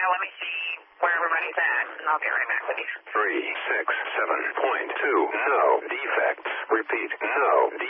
let me see where everybody's at, and I'll be right back with you. 367.2. No defects. Repeat, no defects.